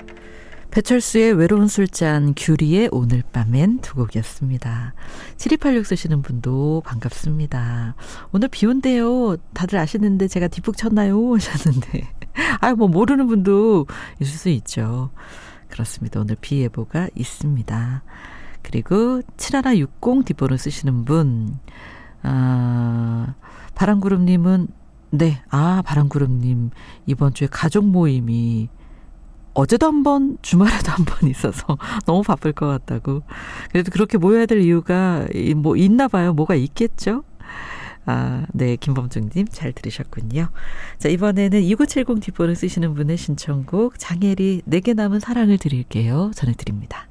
배철수의 외로운 술잔, 규리의 오늘 밤엔 두 곡이었습니다. 7286 쓰시는 분도 반갑습니다. 오늘 비 온대요. 다들 아시는데 제가 뒷북 쳤나요? 하셨는데 뭐 모르는 분도 있을 수 있죠. 그렇습니다. 오늘 비 예보가 있습니다. 그리고 7160 뒷번호 쓰시는 분, 바람구름님은 네, 바람구름님 이번 주에 가족 모임이 어제도 한 번, 주말에도 한 번 있어서 너무 바쁠 것 같다고. 그래도 그렇게 모여야 될 이유가 뭐 있나 봐요. 뭐가 있겠죠? 네, 김범중님 잘 들으셨군요. 자, 이번에는 2970 뒷번호 쓰시는 분의 신청곡 장혜리 내게 남은 사랑을 드릴게요. 전해드립니다.